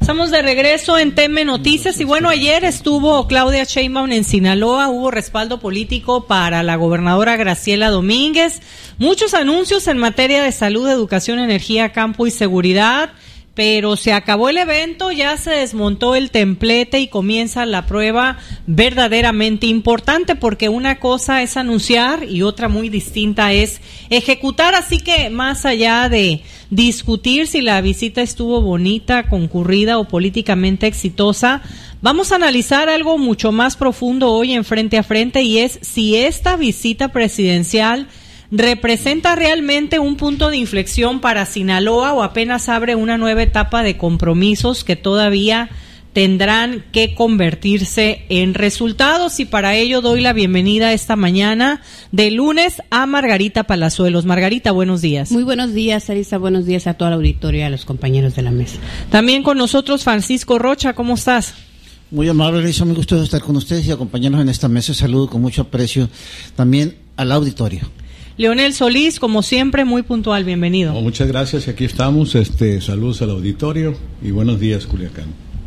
Estamos de regreso en TM Noticias y bueno, ayer estuvo Claudia Sheinbaum en Sinaloa, hubo respaldo político para la gobernadora Graciela Domínguez, muchos anuncios en materia de salud, educación, energía, campo y seguridad, pero se acabó el evento, ya se desmontó el templete y comienza la prueba verdaderamente importante, porque una cosa es anunciar y otra muy distinta es ejecutar, así que más allá de discutir si la visita estuvo bonita, concurrida o políticamente exitosa, vamos a analizar algo mucho más profundo hoy en Frente a Frente, y es si esta visita presidencial representa realmente un punto de inflexión para Sinaloa o apenas abre una nueva etapa de compromisos que todavía tendrán que convertirse en resultados. Y para ello doy la bienvenida esta mañana de lunes a Margarita Palazuelos. Margarita, buenos días. Muy buenos días, Sarisa, buenos días a toda la auditoría y a los compañeros de la mesa. También con nosotros Francisco Rocha, ¿cómo estás? Muy amable, Sarisa, me gusta estar con ustedes y acompañarnos en esta mesa. Saludo con mucho aprecio también al auditorio. Leonel Solís, como siempre, muy puntual, bienvenido. Muchas gracias, aquí estamos, saludos al auditorio y buenos días, Culiacán.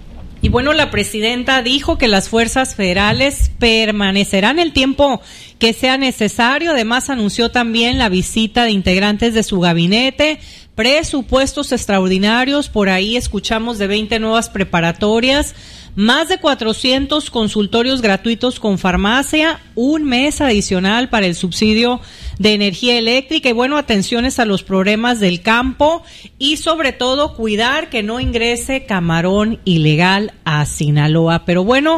Y bueno, la presidenta dijo que las fuerzas federales permanecerán el tiempo que sea necesario, además anunció también la visita de integrantes de su gabinete, presupuestos extraordinarios, por ahí escuchamos de 20 nuevas preparatorias, más de 400 consultorios gratuitos con farmacia, un mes adicional para el subsidio de energía eléctrica y bueno, atenciones a los problemas del campo y sobre todo cuidar que no ingrese camarón ilegal a Sinaloa. Pero bueno,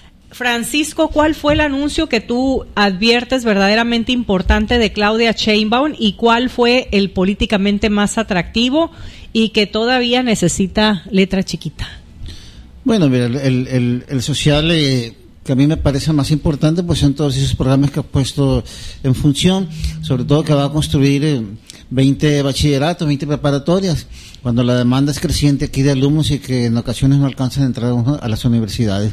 Francisco, ¿cuál fue el anuncio que tú adviertes verdaderamente importante de Claudia Sheinbaum y cuál fue el políticamente más atractivo y que todavía necesita letra chiquita? Bueno, mira, el social que a mí me parece más importante, pues son todos esos programas que ha puesto en función, sobre todo que va a construir 20 bachilleratos, 20 preparatorias, cuando la demanda es creciente aquí de alumnos y que en ocasiones no alcanzan a entrar a las universidades.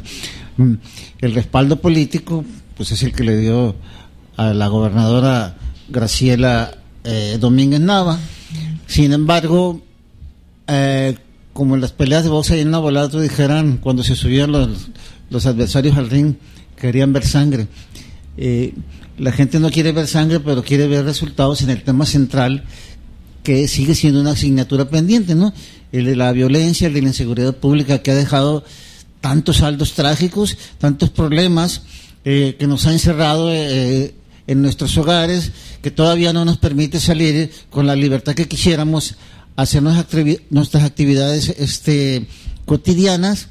El respaldo político, pues es el que le dio a la gobernadora Graciela Domínguez Nava. Sin embargo, como en las peleas de box ahí en Navolato dijeran, cuando se subían los adversarios al ring, querían ver sangre. La gente no quiere ver sangre, pero quiere ver resultados en el tema central, que sigue siendo una asignatura pendiente, ¿no? El de la violencia, el de la inseguridad pública, que ha dejado tantos saldos trágicos, tantos problemas, que nos ha encerrado en nuestros hogares, que todavía no nos permite salir con la libertad que quisiéramos, hacer nuestras actividades cotidianas,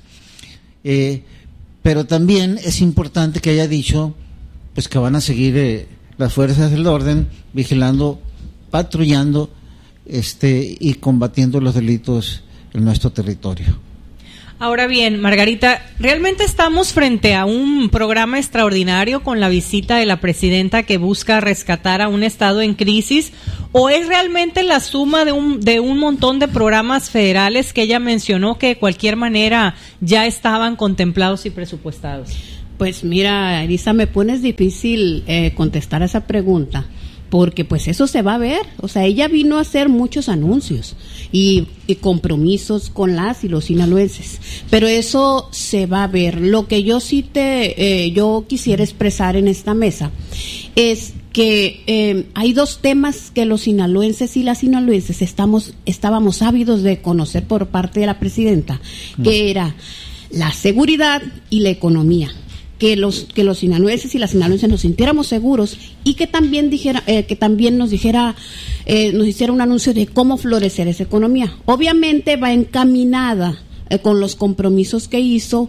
pero también es importante que haya dicho pues que van a seguir las fuerzas del orden vigilando, patrullando y combatiendo los delitos en nuestro territorio. Ahora bien, Margarita, ¿realmente estamos frente a un programa extraordinario con la visita de la presidenta que busca rescatar a un estado en crisis? ¿O es realmente la suma de un montón de programas federales que ella mencionó que de cualquier manera ya estaban contemplados y presupuestados? Pues mira, Elisa, me pones difícil contestar a esa pregunta, porque pues eso se va a ver. O sea, ella vino a hacer muchos anuncios y compromisos con las y los sinaloenses, pero eso se va a ver. Lo que yo sí yo quisiera expresar en esta mesa es que hay dos temas que los sinaloenses y las sinaloenses estábamos ávidos de conocer por parte de la presidenta, que era la seguridad y la economía. Que los sinaloenses y las sinaloenses nos sintiéramos seguros y que también nos hiciera un anuncio de cómo florecer esa economía. Obviamente va encaminada con los compromisos que hizo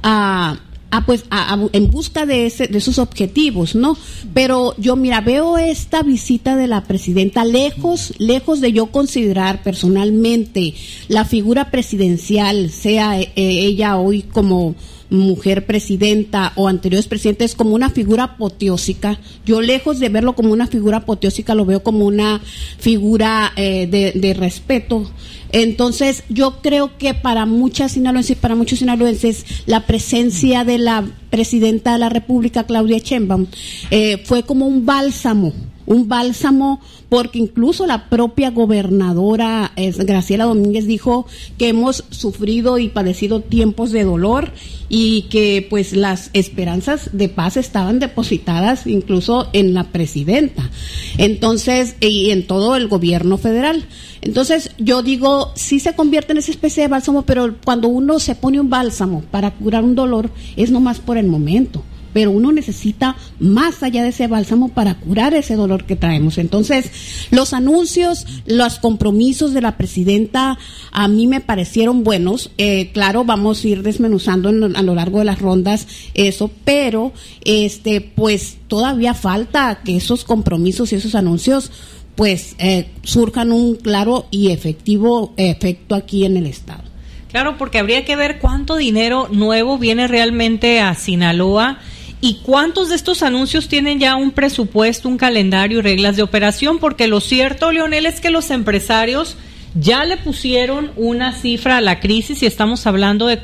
en busca de esos objetivos, ¿no? Pero yo, veo esta visita de la presidenta lejos de yo considerar personalmente la figura presidencial, sea ella hoy como mujer presidenta o anteriores presidentes, como una figura apoteósica. Yo, lejos de verlo como una figura apoteósica, lo veo como una figura de respeto. Entonces, yo creo que para muchas sinaloenses y para muchos sinaloenses, la presencia de la presidenta de la República, Claudia Sheinbaum, fue como un bálsamo un bálsamo, porque incluso la propia gobernadora Graciela Domínguez dijo que hemos sufrido y padecido tiempos de dolor y que pues las esperanzas de paz estaban depositadas incluso en la presidenta, entonces, y en todo el gobierno federal. Entonces yo digo, sí se convierte en esa especie de bálsamo, pero cuando uno se pone un bálsamo para curar un dolor es nomás por el momento, pero uno necesita más allá de ese bálsamo para curar ese dolor que traemos. Entonces, los anuncios, los compromisos de la presidenta a mí me parecieron buenos. Claro, vamos a ir desmenuzando a lo largo de las rondas eso, pero pues todavía falta que esos compromisos y esos anuncios pues surjan un claro y efectivo efecto aquí en el estado. Claro, porque habría que ver cuánto dinero nuevo viene realmente a Sinaloa y cuántos de estos anuncios tienen ya un presupuesto, un calendario y reglas de operación, porque lo cierto, Leonel, es que los empresarios ya le pusieron una cifra a la crisis y estamos hablando de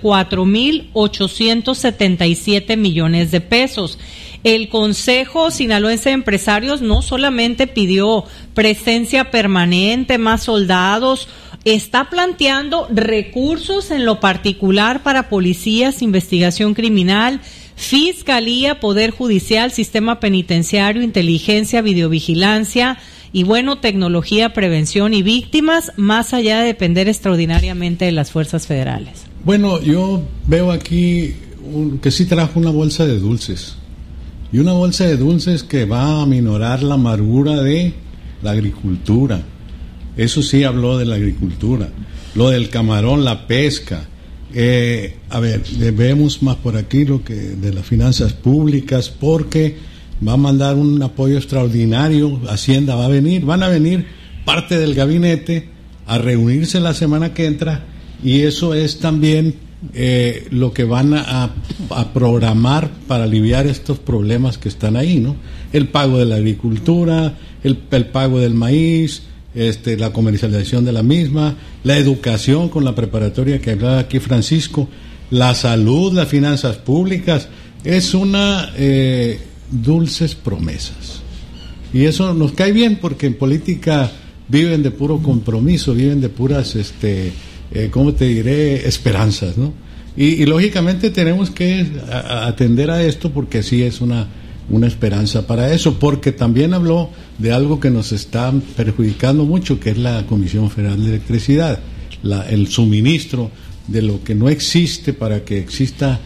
4,877 millones de pesos. El Consejo Sinaloense de Empresarios no solamente pidió presencia permanente, más soldados, está planteando recursos en lo particular para policías, investigación criminal, Fiscalía, Poder Judicial, Sistema Penitenciario, Inteligencia, Videovigilancia y bueno, tecnología, prevención y víctimas, más allá de depender extraordinariamente de las fuerzas federales. Bueno, yo veo aquí que sí trajo una bolsa de dulces. Y una bolsa de dulces que va a aminorar la amargura de la agricultura. Eso sí habló de la agricultura. Lo del camarón, la pesca. A ver, vemos más por aquí lo que de las finanzas públicas, porque va a mandar un apoyo extraordinario. Hacienda van a venir parte del gabinete a reunirse la semana que entra, y eso es también lo que van a programar para aliviar estos problemas que están ahí, ¿no? El pago de la agricultura, el pago del maíz, la comercialización de la misma, la educación con la preparatoria que hablaba aquí Francisco, la salud, las finanzas públicas. Es una dulces promesas, y eso nos cae bien, porque en política viven de puro compromiso, viven de puras ¿cómo te diré? Esperanzas, ¿no? Y lógicamente tenemos que atender a esto, porque sí es una esperanza para eso, porque también habló de algo que nos está perjudicando mucho, que es la Comisión Federal de Electricidad, el suministro de lo que no existe para que exista,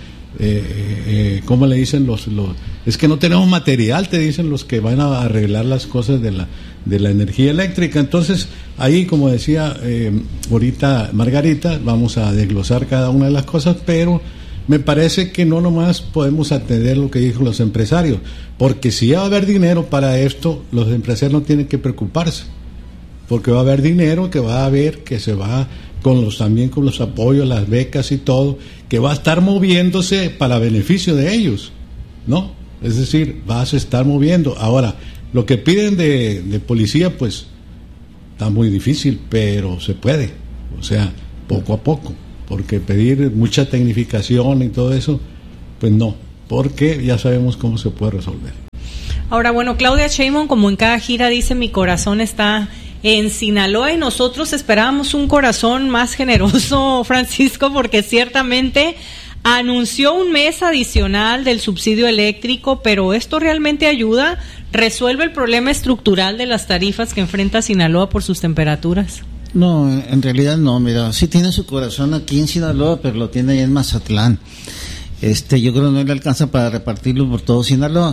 ¿cómo le dicen es que no tenemos material, te dicen los que van a arreglar las cosas de la energía eléctrica. Entonces, ahí, como decía ahorita Margarita, vamos a desglosar cada una de las cosas, pero me parece que no nomás podemos atender lo que dijo los empresarios, porque si va a haber dinero para esto, los empresarios no tienen que preocuparse, porque va a haber dinero que va a haber, que se va también con los apoyos, las becas y todo, que va a estar moviéndose para beneficio de ellos, ¿no? Es decir, vas a estar moviendo. Ahora, lo que piden de policía, pues está muy difícil, pero se puede, o sea, poco a poco, porque pedir mucha tecnificación y todo eso, pues no, porque ya sabemos cómo se puede resolver. Ahora, bueno, Claudia Sheinbaum, como en cada gira, dice: mi corazón está en Sinaloa, y nosotros esperábamos un corazón más generoso, Francisco, porque ciertamente anunció un mes adicional del subsidio eléctrico, pero ¿esto realmente ayuda? ¿Resuelve el problema estructural de las tarifas que enfrenta Sinaloa por sus temperaturas? No, en realidad no. Mira, sí tiene su corazón aquí en Sinaloa, pero lo tiene ahí en Mazatlán. Yo creo que no le alcanza para repartirlo por todo Sinaloa.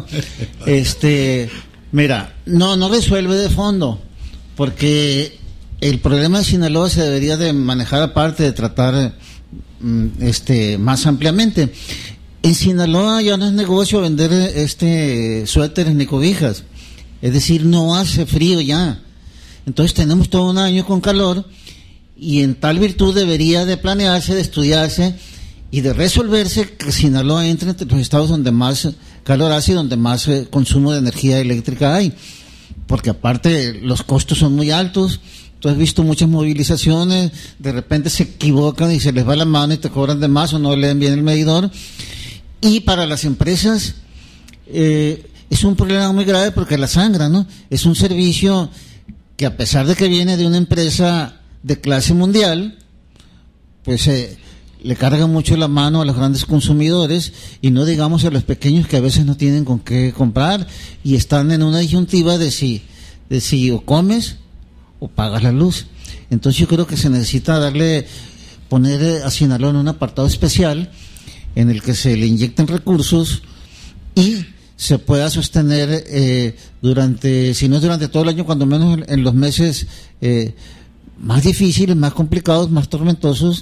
Mira, no resuelve de fondo, porque el problema de Sinaloa se debería de manejar aparte, de tratar más ampliamente. En Sinaloa ya no es negocio vender suéteres ni cobijas, es decir, no hace frío ya. Entonces tenemos todo un año con calor, y en tal virtud debería de planearse, de estudiarse y de resolverse que Sinaloa entre entre los estados donde más calor hace y donde más consumo de energía eléctrica hay, porque aparte los costos son muy altos. Tú has visto muchas movilizaciones, de repente se equivocan y se les va la mano y te cobran de más o no leen bien el medidor. Y para las empresas es un problema muy grave porque la sangra, ¿no? Es un servicio que, a pesar de que viene de una empresa de clase mundial, pues le carga mucho la mano a los grandes consumidores, y no digamos a los pequeños, que a veces no tienen con qué comprar y están en una disyuntiva de si o comes o pagas la luz. Entonces yo creo que se necesita poner a Sinaloa en un apartado especial en el que se le inyecten recursos y se pueda sostener si no es durante todo el año, cuando menos en los meses más difíciles, más complicados, más tormentosos,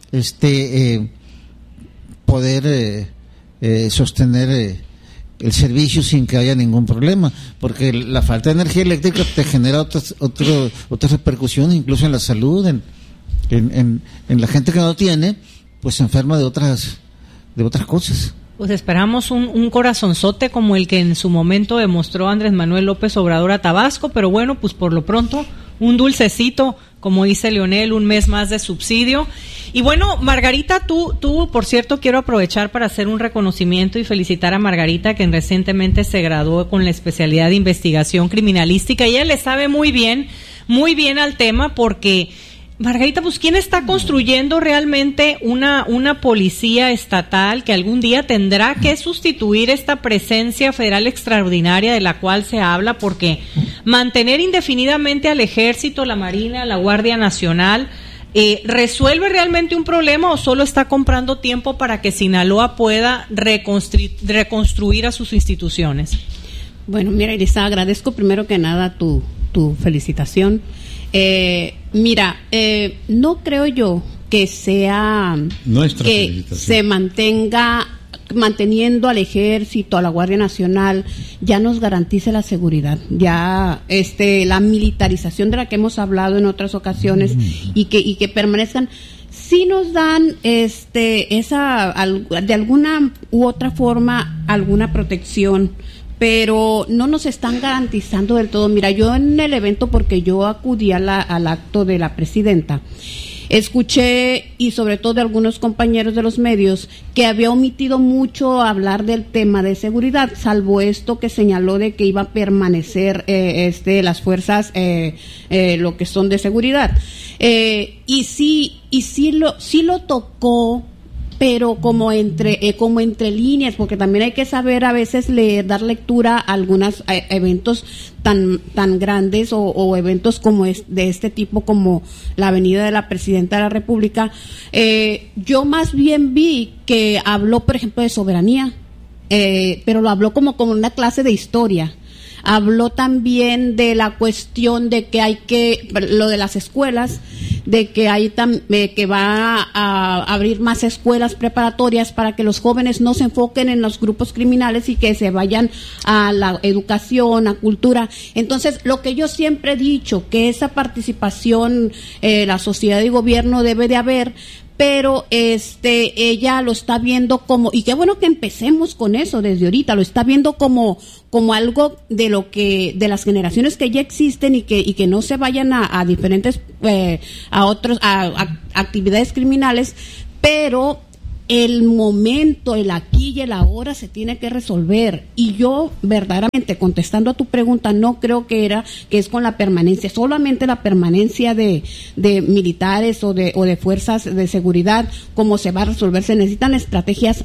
poder sostener el servicio sin que haya ningún problema, porque la falta de energía eléctrica te genera otras repercusiones, incluso en la salud, en la gente que no tiene, pues se enferma de otras cosas. Pues esperamos un corazonzote como el que en su momento demostró Andrés Manuel López Obrador a Tabasco, pero bueno, pues por lo pronto un dulcecito, como dice Leonel, un mes más de subsidio. Y bueno, Margarita, tú, por cierto, quiero aprovechar para hacer un reconocimiento y felicitar a Margarita, que recientemente se graduó con la especialidad de investigación criminalística, y ella le sabe muy bien al tema, porque Margarita, pues ¿quién está construyendo realmente una policía estatal que algún día tendrá que sustituir esta presencia federal extraordinaria de la cual se habla? Porque mantener indefinidamente al Ejército, la Marina, la Guardia Nacional, ¿resuelve realmente un problema o solo está comprando tiempo para que Sinaloa pueda reconstruir a sus instituciones? Bueno, mira, Irisa, agradezco primero que nada tu felicitación. No creo yo que sea nuestra que se manteniendo al Ejército, a la Guardia Nacional, ya nos garantice la seguridad. Ya la militarización de la que hemos hablado en otras ocasiones y que permanezcan, sí nos dan de alguna u otra forma alguna protección, pero no nos están garantizando del todo. Mira, yo en el evento, porque yo acudí al acto de la presidenta, escuché, y sobre todo de algunos compañeros de los medios, que había omitido mucho hablar del tema de seguridad, salvo esto que señaló de que iba a permanecer las fuerzas, lo que son de seguridad. Y sí lo tocó, pero como entre líneas, porque también hay que saber a veces dar lectura a algunos eventos tan grandes o eventos como de este tipo, como la Avenida de la Presidenta de la República. Yo más bien vi que habló, por ejemplo, de soberanía, pero lo habló como una clase de historia. Habló también de la cuestión de que lo de las escuelas, de que va a abrir más escuelas preparatorias para que los jóvenes no se enfoquen en los grupos criminales y que se vayan a la educación, a cultura. Entonces, lo que yo siempre he dicho, que esa participación, la sociedad y gobierno debe de haber, pero ella lo está viendo como, y qué bueno que empecemos con eso desde ahorita, lo está viendo como algo de las generaciones que ya existen y que no se vayan a diferentes a actividades criminales, pero el momento, el aquí y el ahora se tiene que resolver. Y yo, verdaderamente, contestando a tu pregunta, no creo que es con la permanencia, solamente la permanencia de militares o de fuerzas de seguridad, como se va a resolver. Se necesitan estrategias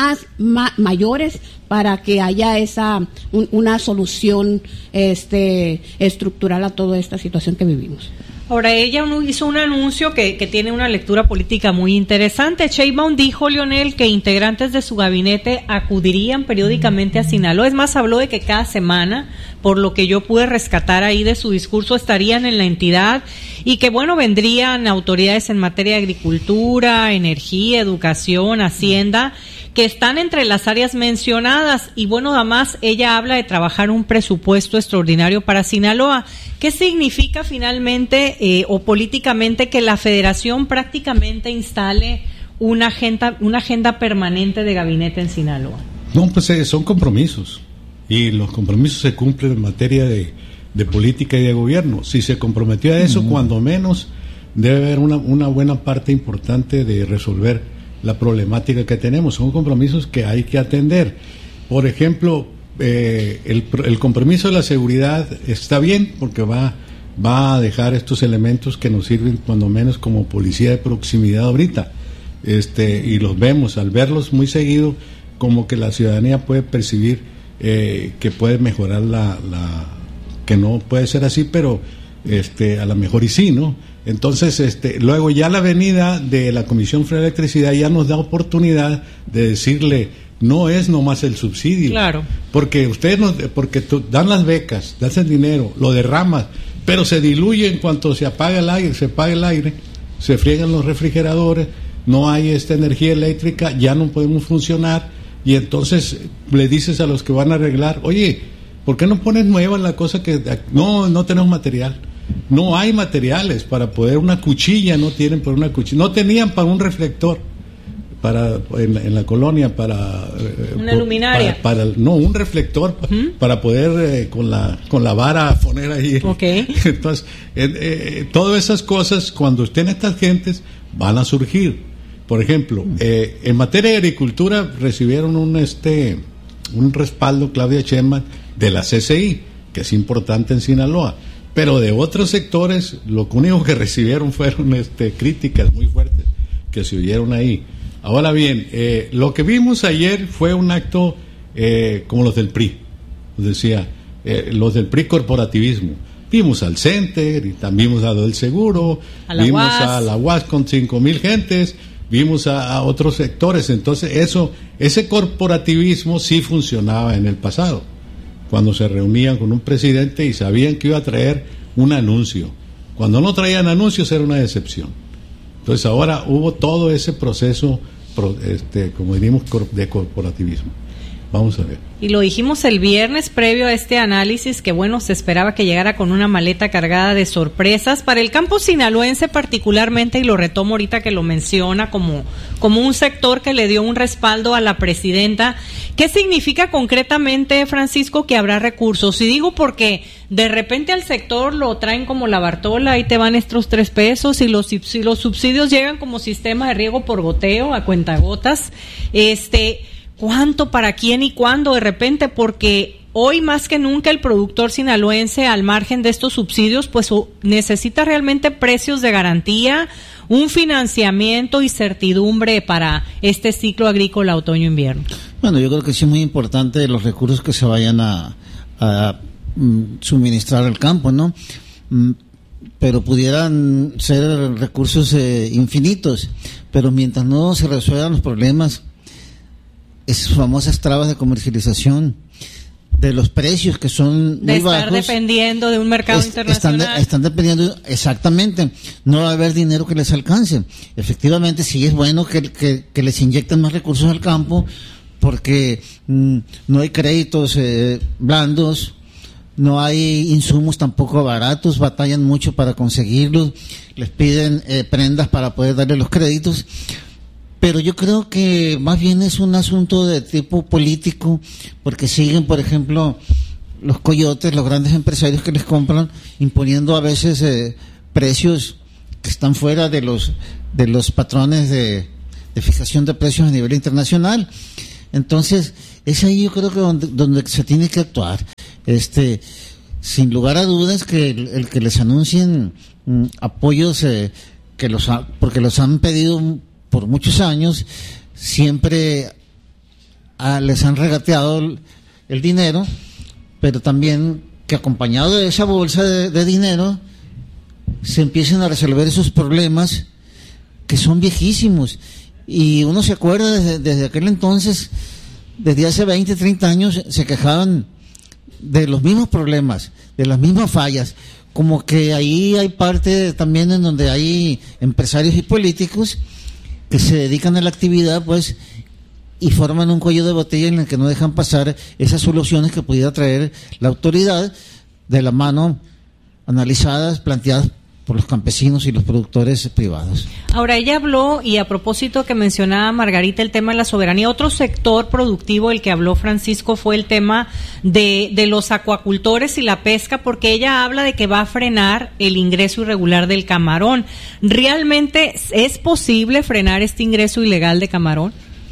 mayores para que haya una solución estructural a toda esta situación que vivimos. Ahora, ella hizo un anuncio que tiene una lectura política muy interesante. Sheinbaum dijo, Leonel, que integrantes de su gabinete acudirían periódicamente a Sinaloa. Es más, habló de que cada semana, por lo que yo pude rescatar ahí de su discurso, estarían en la entidad y que, bueno, vendrían autoridades en materia de agricultura, energía, educación, hacienda, que están entre las áreas mencionadas. Y bueno, además ella habla de trabajar un presupuesto extraordinario para Sinaloa. ¿Qué significa finalmente o políticamente que la federación prácticamente instale una agenda permanente de gabinete en Sinaloa? No, pues son compromisos, y los compromisos se cumplen en materia de política y de gobierno. Si se comprometió a eso, cuando menos debe haber una buena parte importante de resolver la problemática que tenemos. Son compromisos que hay que atender. Por ejemplo, el compromiso de la seguridad está bien, porque va a dejar estos elementos que nos sirven cuando menos como policía de proximidad ahorita, y los vemos, al verlos muy seguido, como que la ciudadanía puede percibir que puede mejorar que no puede ser así, pero a lo mejor y sí, ¿no? Entonces, luego ya la venida de la Comisión Federal de Electricidad ya nos da oportunidad de decirle, no es nomás el subsidio, claro, porque porque dan las becas, dan el dinero, lo derramas, pero se diluye en cuanto se apaga el aire, se friegan los refrigeradores, no hay energía eléctrica, ya no podemos funcionar, y entonces le dices a los que van a arreglar, oye, ¿por qué no pones nueva la cosa que no tenemos material? No hay materiales para poder, una cuchilla no tienen para una cuchilla, no tenían para un reflector en la colonia para una luminaria, un reflector para poder con la vara poner ahí. Okay. Entonces todas esas cosas, cuando estén estas gentes, van a surgir. Por ejemplo, en materia de agricultura recibieron un respaldo, Claudia Sheinbaum, de la CCI, que es importante en Sinaloa, pero de otros sectores lo único que recibieron fueron críticas muy fuertes que se oyeron ahí. Ahora bien, lo que vimos ayer fue un acto como los del PRI, decía, los del PRI corporativismo. Vimos al Center, y también vimos a lo del Seguro, vimos a la UAS con 5,000 gentes, vimos a otros sectores. Entonces ese corporativismo sí funcionaba en el pasado, cuando se reunían con un presidente y sabían que iba a traer un anuncio. Cuando no traían anuncios era una decepción. Entonces ahora hubo todo ese proceso, como diríamos, de corporativismo. Vamos a ver. Y lo dijimos el viernes previo a este análisis, que bueno, se esperaba que llegara con una maleta cargada de sorpresas para el campo sinaloense particularmente, y lo retomo ahorita que lo menciona como un sector que le dio un respaldo a la presidenta. ¿Qué significa concretamente, Francisco, que habrá recursos? Y digo porque de repente al sector lo traen como la Bartola, ahí te van estos 3 pesos, y los subsidios llegan como sistema de riego por goteo, a cuentagotas. ¿Cuánto, para quién y cuándo de repente? Porque hoy más que nunca el productor sinaloense, al margen de estos subsidios, pues necesita realmente precios de garantía, un financiamiento y certidumbre para este ciclo agrícola otoño-invierno. Bueno, yo creo que sí es muy importante los recursos que se vayan a suministrar al campo, ¿no? Pero pudieran ser recursos infinitos, pero mientras no se resuelvan los problemas, esas famosas trabas de comercialización, de los precios que son muy bajos, estar dependiendo de un mercado internacional. Están dependiendo, exactamente, no va a haber dinero que les alcance. Efectivamente, sí es bueno que les inyecten más recursos al campo, porque no hay créditos blandos, no hay insumos tampoco baratos, batallan mucho para conseguirlos, les piden prendas para poder darle los créditos. Pero yo creo que más bien es un asunto de tipo político, porque siguen, por ejemplo, los coyotes, los grandes empresarios que les compran, imponiendo a veces precios que están fuera de los patrones de fijación de precios a nivel internacional. Entonces, es ahí yo creo que donde se tiene que actuar. Sin lugar a dudas que el que les anuncien apoyos porque los han pedido por muchos años, siempre les han regateado el dinero, pero también que acompañado de esa bolsa de dinero se empiecen a resolver esos problemas que son viejísimos. Y uno se acuerda desde aquel entonces, desde hace 20, 30 años, se quejaban de los mismos problemas, de las mismas fallas, como que ahí hay parte también en donde hay empresarios y políticos que se dedican a la actividad, pues, y forman un cuello de botella en el que no dejan pasar esas soluciones que pudiera traer la autoridad de la mano, analizadas, planteadas por los campesinos y los productores privados. Ahora, ella habló, y a propósito que mencionaba Margarita el tema de la soberanía, otro sector productivo del que habló Francisco fue el tema de los acuacultores y la pesca, porque ella habla de que va a frenar el ingreso irregular del camarón. ¿Realmente es posible frenar este ingreso ilegal de camarón?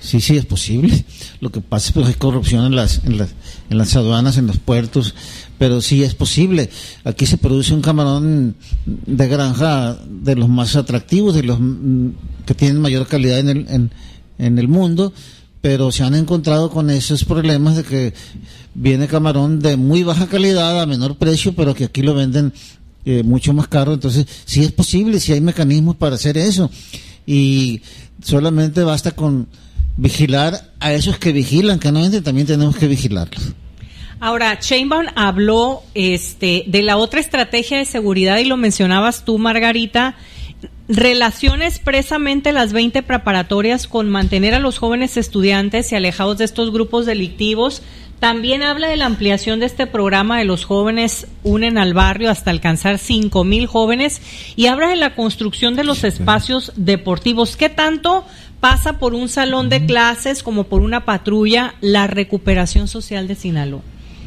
Sí, es posible. Lo que pasa es que hay corrupción en las aduanas, en los puertos, pero sí es posible. Aquí se produce un camarón de granja de los más atractivos, de los que tienen mayor calidad en el mundo, pero se han encontrado con esos problemas de que viene camarón de muy baja calidad a menor precio, pero que aquí lo venden mucho más caro. Entonces sí es posible, sí hay mecanismos para hacer eso, y solamente basta con vigilar a esos que vigilan, que no entren, también tenemos que vigilarlos. Ahora, Sheinbaum habló de la otra estrategia de seguridad, y lo mencionabas tú, Margarita. Relaciona expresamente las 20 preparatorias con mantener a los jóvenes estudiantes y alejados de estos grupos delictivos. También habla de la ampliación de este programa de los jóvenes unen al barrio hasta alcanzar 5,000 jóvenes, y habla de la construcción de los espacios deportivos. ¿Qué tanto pasa por un salón de clases como por una patrulla la recuperación social de Sinaloa?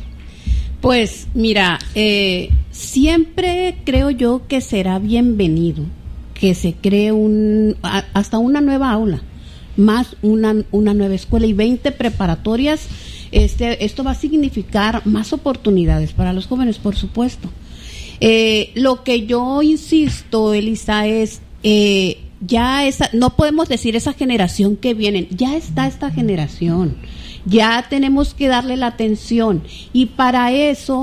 Pues mira, siempre creo yo que será bienvenido que se cree hasta una nueva aula, más una nueva escuela y 20 preparatorias. Esto va a significar más oportunidades para los jóvenes, por supuesto. Lo que yo insisto, Elisa, es no podemos decir esa generación que viene, ya está esta generación, ya tenemos que darle la atención, y para eso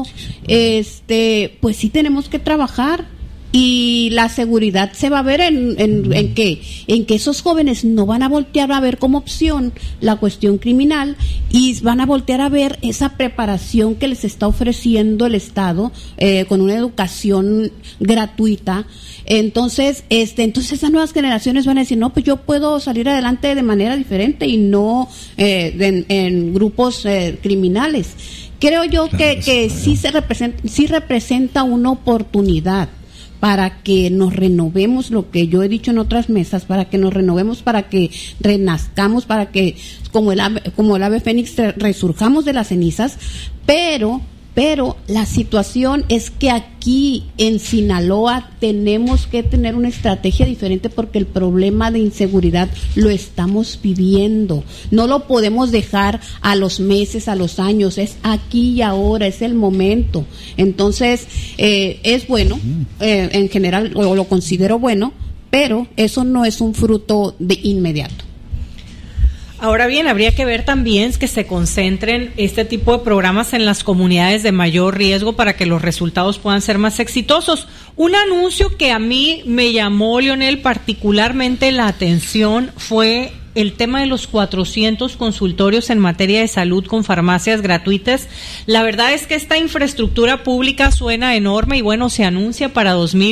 pues sí tenemos que trabajar. Y la seguridad se va a ver en que esos jóvenes no van a voltear a ver como opción la cuestión criminal, y van a voltear a ver esa preparación que les está ofreciendo el Estado con una educación gratuita. Entonces esas nuevas generaciones van a decir, no, pues yo puedo salir adelante de manera diferente y no en grupos criminales. Creo yo que sí representa una oportunidad para que nos renovemos, lo que yo he dicho en otras mesas, para que nos renovemos, para que renazcamos, para que como el ave fénix resurjamos de las cenizas, pero la situación es que aquí en Sinaloa tenemos que tener una estrategia diferente, porque el problema de inseguridad lo estamos viviendo. No lo podemos dejar a los meses, a los años, es aquí y ahora, es el momento. Entonces, es bueno, en general lo considero bueno, pero eso no es un fruto de inmediato. Ahora bien, habría que ver también que se concentren este tipo de programas en las comunidades de mayor riesgo para que los resultados puedan ser más exitosos. Un anuncio que a mí me llamó, Leonel, particularmente la atención fue el tema de los 400 consultorios en materia de salud con farmacias gratuitas. La verdad es que esta infraestructura pública suena enorme y bueno, se anuncia para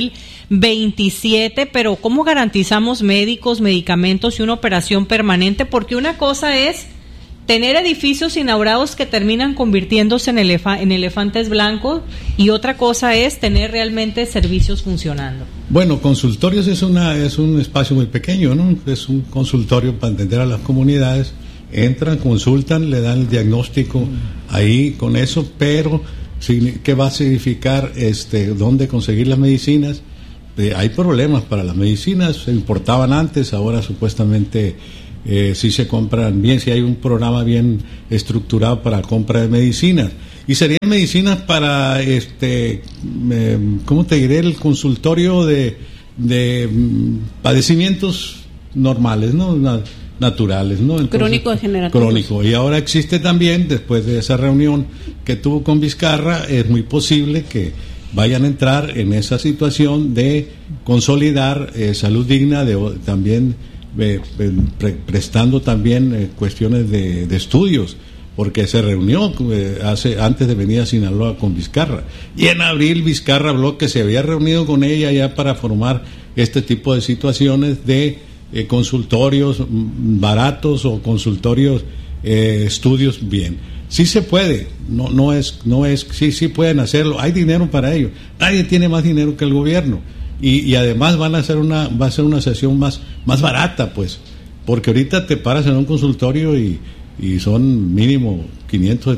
2027, pero ¿cómo garantizamos médicos, medicamentos y una operación permanente? Porque una cosa es tener edificios inaugurados que terminan convirtiéndose en elefantes blancos, y otra cosa es tener realmente servicios funcionando. Bueno, consultorios es un espacio muy pequeño, ¿no? Es un consultorio para atender a las comunidades. Entran, consultan, le dan el diagnóstico ahí con eso, pero ¿qué va a significar dónde conseguir las medicinas? Hay problemas para las medicinas, se importaban antes, ahora supuestamente sí se compran bien, si hay un programa bien estructurado para compra de medicinas. Y serían medicinas para, ¿cómo te diré? El consultorio de padecimientos normales, ¿no? Naturales, ¿no? Entonces, crónico-degenerativos. Crónico. Y ahora existe también, después de esa reunión que tuvo con Vizcarra, es muy posible que vayan a entrar en esa situación de consolidar salud digna, también prestando también cuestiones de estudios, porque se reunió antes de venir a Sinaloa con Vizcarra, y en abril Vizcarra habló que se había reunido con ella ya para formar este tipo de situaciones de consultorios baratos o consultorios estudios bien. Sí se puede, sí pueden hacerlo, hay dinero para ello, nadie tiene más dinero que el gobierno, y además va a ser una sesión más barata, pues, porque ahorita te paras en un consultorio y son mínimo 500,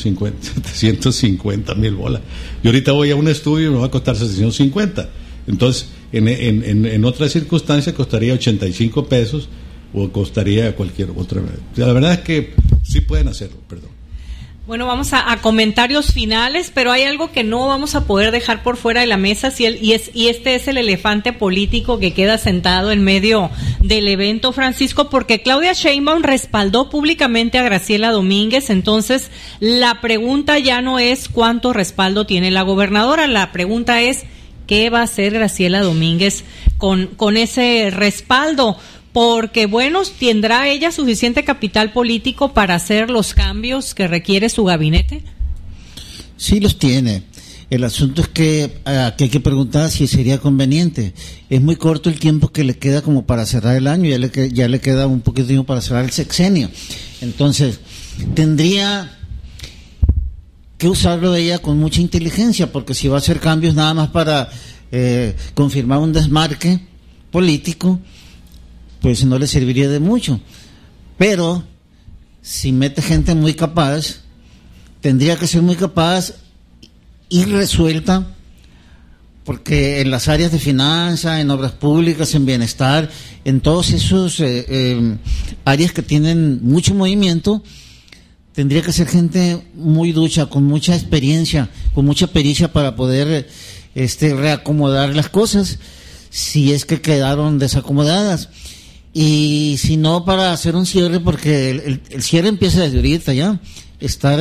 750 mil bolas. Yo ahorita voy a un estudio y me va a costar 750. Entonces, en otras circunstancias costaría 85 pesos o costaría cualquier otra. La verdad es que sí pueden hacerlo, perdón. Bueno, vamos a comentarios finales, pero hay algo que no vamos a poder dejar por fuera de la mesa, y este es el elefante político que queda sentado en medio del evento, Francisco, porque Claudia Sheinbaum respaldó públicamente a Graciela Domínguez. Entonces la pregunta ya no es cuánto respaldo tiene la gobernadora, la pregunta es ¿qué va a hacer Graciela Domínguez con ese respaldo? Porque, bueno, ¿tendrá ella suficiente capital político para hacer los cambios que requiere su gabinete? Sí los tiene. El asunto es que hay que preguntar si sería conveniente. Es muy corto el tiempo que le queda como para cerrar el año, ya le queda un poquito de tiempo para cerrar el sexenio. Entonces, tendría que usarlo ella con mucha inteligencia, porque si va a hacer cambios nada más para confirmar un desmarque político, pues no le serviría de mucho. Pero si mete gente muy capaz, tendría que ser muy capaz y resuelta, porque en las áreas de finanzas, en obras públicas, en bienestar, en todos esos áreas que tienen mucho movimiento, tendría que ser gente muy ducha, con mucha experiencia, con mucha pericia para poder reacomodar las cosas, si es que quedaron desacomodadas. Y si no, para hacer un cierre, porque el cierre empieza desde ahorita ya, estar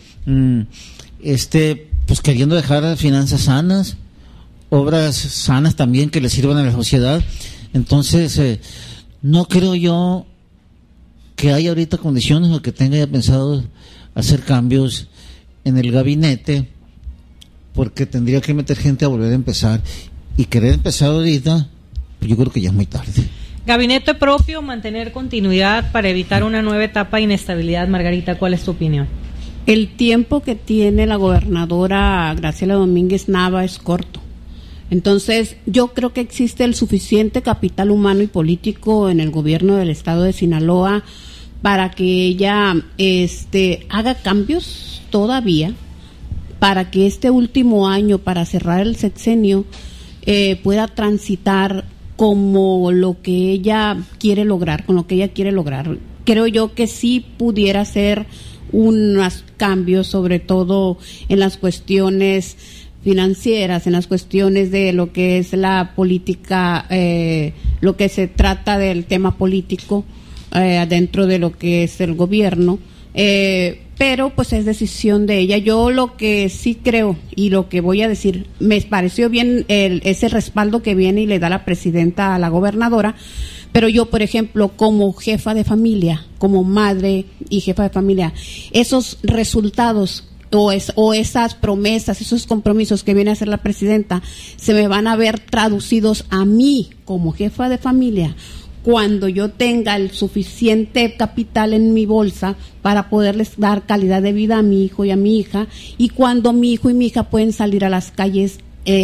pues queriendo dejar finanzas sanas, obras sanas también que le sirvan a la sociedad. Entonces, no creo yo que haya ahorita condiciones o que tenga ya pensado hacer cambios en el gabinete, porque tendría que meter gente a volver a empezar, y querer empezar ahorita, pues yo creo que ya es muy tarde. Gabinete propio, mantener continuidad para evitar una nueva etapa de inestabilidad. Margarita, ¿cuál es tu opinión? El tiempo que tiene la gobernadora Graciela Domínguez Nava es corto. Entonces, yo creo que existe el suficiente capital humano y político en el gobierno del estado de Sinaloa para que ella haga cambios todavía, para que este último año, para cerrar el sexenio, pueda transitar como lo que ella quiere lograr, con lo que ella quiere lograr. Creo yo que sí pudiera hacer unos cambios, sobre todo en las cuestiones financieras, en las cuestiones de lo que es la política, lo que se trata del tema político dentro de lo que es el gobierno, pero pues es decisión de ella. Yo lo que sí creo y lo que voy a decir, me pareció bien ese respaldo que viene y le da la presidenta a la gobernadora, pero yo, por ejemplo, como jefa de familia, como madre y jefa de familia, esos resultados o esas promesas, esos compromisos que viene a hacer la presidenta, se me van a ver traducidos a mí como jefa de familia cuando yo tenga el suficiente capital en mi bolsa para poderles dar calidad de vida a mi hijo y a mi hija, y cuando mi hijo y mi hija pueden salir a las calles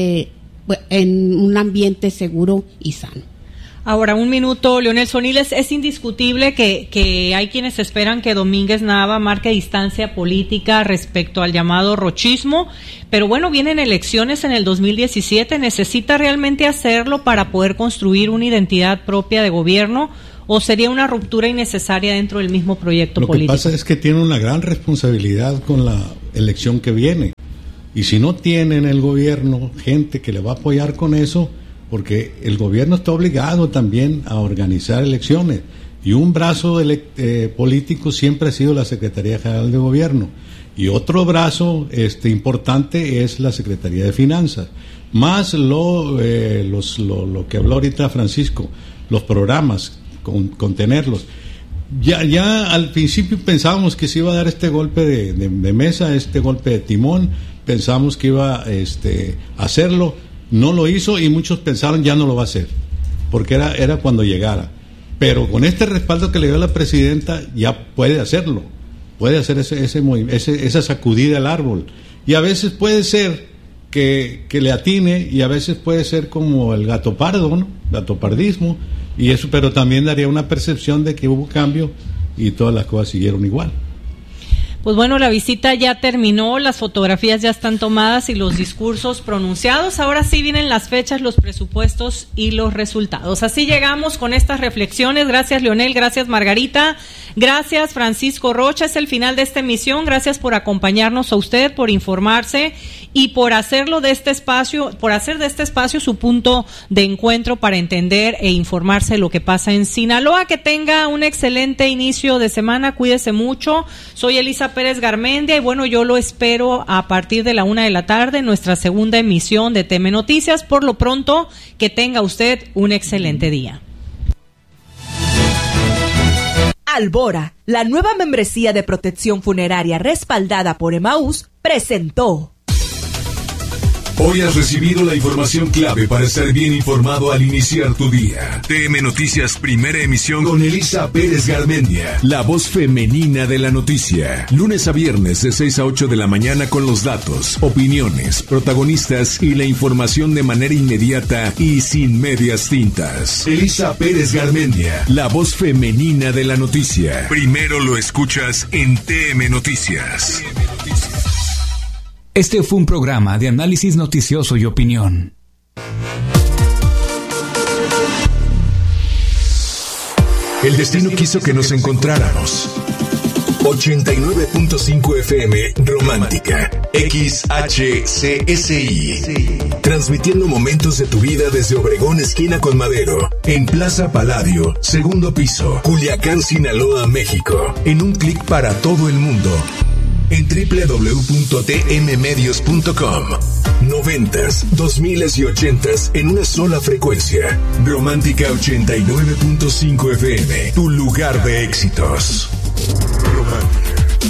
en un ambiente seguro y sano. Ahora, un minuto, Leonel Soniles. Es indiscutible que hay quienes esperan que Domínguez Nava marque distancia política respecto al llamado rochismo, pero bueno, vienen elecciones en el 2017. ¿Necesita realmente hacerlo para poder construir una identidad propia de gobierno, o sería una ruptura innecesaria dentro del mismo proyecto político? Lo que pasa es que tiene una gran responsabilidad con la elección que viene, y si no tiene en el gobierno gente que le va a apoyar con eso, porque el gobierno está obligado también a organizar elecciones, y un brazo político siempre ha sido la Secretaría General de Gobierno, y otro brazo importante es la Secretaría de Finanzas, más lo que habló ahorita Francisco, los programas, contenerlos. Ya al principio pensábamos que se iba a dar este golpe de mesa, este golpe de timón, pensamos que iba a hacerlo. No lo hizo y muchos pensaron ya no lo va a hacer, porque era cuando llegara. Pero con este respaldo que le dio la presidenta ya puede hacerlo, puede hacer esa sacudida al árbol. Y a veces puede ser que le atine, y a veces puede ser como el gato pardo, ¿no? Gatopardismo, y eso, pero también daría una percepción de que hubo cambio y todas las cosas siguieron igual. Pues bueno, la visita ya terminó, las fotografías ya están tomadas y los discursos pronunciados. Ahora sí vienen las fechas, los presupuestos y los resultados. Así llegamos con estas reflexiones. Gracias, Leonel, gracias, Margarita, gracias, Francisco Rocha. Es el final de esta emisión. Gracias por acompañarnos a usted, por informarse y por hacerlo de este espacio, por hacer de este espacio su punto de encuentro para entender e informarse de lo que pasa en Sinaloa. Que tenga un excelente inicio de semana, cuídese mucho. Soy Elisa Pérez Garmendia y bueno, yo lo espero a partir de la 1:00 p.m. en nuestra segunda emisión de TM Noticias. Por lo pronto, que tenga usted un excelente día. Albora, la nueva membresía de protección funeraria respaldada por Emaús, presentó. Hoy has recibido la información clave para estar bien informado al iniciar tu día. TM Noticias, primera emisión con Elisa Pérez Garmendia, la voz femenina de la noticia. Lunes a viernes de 6 a 8 de la mañana con los datos, opiniones, protagonistas y la información de manera inmediata y sin medias tintas. Elisa Pérez Garmendia, la voz femenina de la noticia. Primero lo escuchas en TM Noticias. Este fue un programa de análisis noticioso y opinión. El destino quiso que nos encontráramos. 89.5 FM Romántica, XHCSI. Transmitiendo momentos de tu vida desde Obregón, esquina con Madero, en Plaza Palladio, segundo piso, Culiacán, Sinaloa, México. En un clic para todo el mundo. En www.tmmedios.com. 90s, 2000s y 80s en una sola frecuencia. Romántica 89.5 FM, tu lugar de éxitos. Romántica.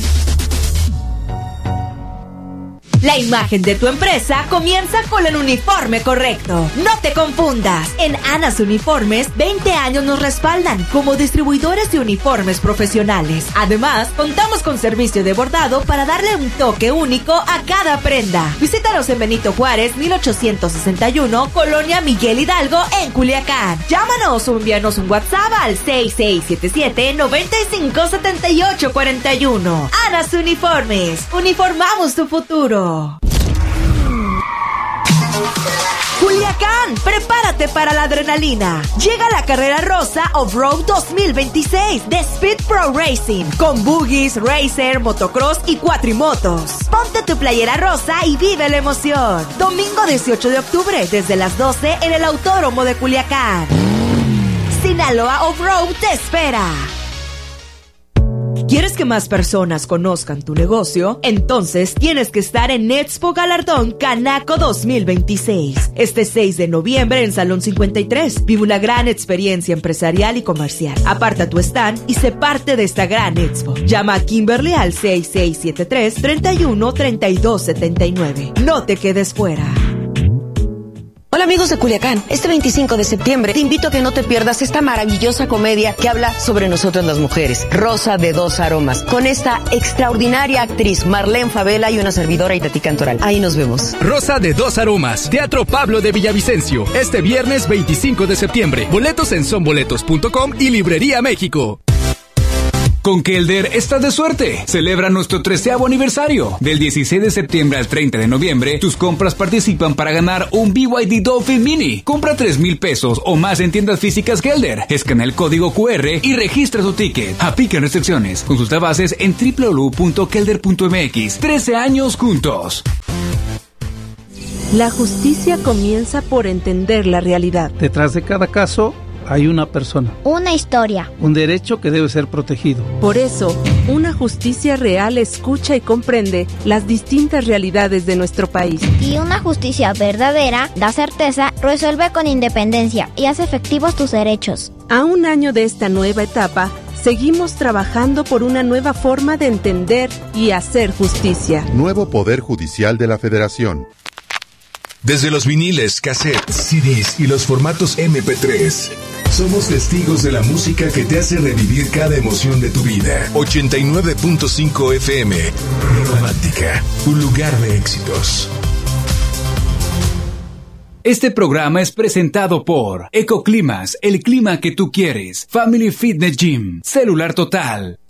La imagen de tu empresa comienza con el uniforme correcto. No te confundas. En Anas Uniformes, 20 años nos respaldan como distribuidores de uniformes profesionales. Además, contamos con servicio de bordado para darle un toque único a cada prenda. Visítanos en Benito Juárez, 1861, Colonia Miguel Hidalgo, en Culiacán. Llámanos o envíanos un WhatsApp al 6677-957841. Anas Uniformes. Uniformamos tu futuro. Culiacán, prepárate para la adrenalina. Llega la carrera rosa Off-Road 2026 de Speed Pro Racing, con buggies, racer, motocross y cuatrimotos. Ponte tu playera rosa y vive la emoción. Domingo 18 de octubre, desde las 12 en el Autódromo de Culiacán. Sinaloa Off-Road te espera. ¿Quieres que más personas conozcan tu negocio? Entonces tienes que estar en Expo Galardón Canaco 2026. Este 6 de noviembre en Salón 53. Vive una gran experiencia empresarial y comercial. Aparta tu stand y sé parte de esta gran expo. Llama a Kimberly al 6673-313279. No te quedes fuera. Hola amigos de Culiacán, este 25 de septiembre te invito a que no te pierdas esta maravillosa comedia que habla sobre nosotras las mujeres, Rosa de Dos Aromas, con esta extraordinaria actriz Marlene Favela y una servidora Itatí Cantoral. Ahí nos vemos. Rosa de Dos Aromas, Teatro Pablo de Villavicencio, este viernes 25 de septiembre. Boletos en sonboletos.com y Librería México. Con Kelder estás de suerte. Celebra nuestro 13º aniversario. Del 16 de septiembre al 30 de noviembre, tus compras participan para ganar un BYD Dolphin Mini. Compra 3,000 pesos o más en tiendas físicas Kelder. Escanea el código QR y registra tu ticket. Aplica restricciones. Consulta bases en www.kelder.mx. 13 años juntos. La justicia comienza por entender la realidad. Detrás de cada caso hay una persona, una historia, un derecho que debe ser protegido. Por eso, una justicia real escucha y comprende las distintas realidades de nuestro país. Y una justicia verdadera da certeza, resuelve con independencia y hace efectivos tus derechos. A un año de esta nueva etapa, seguimos trabajando por una nueva forma de entender y hacer justicia. Nuevo Poder Judicial de la Federación. Desde los viniles, cassettes, CDs y los formatos MP3, somos testigos de la música que te hace revivir cada emoción de tu vida. 89.5 FM, Romántica, un lugar de éxitos. Este programa es presentado por Ecoclimas, el clima que tú quieres, Family Fitness Gym, Celular Total,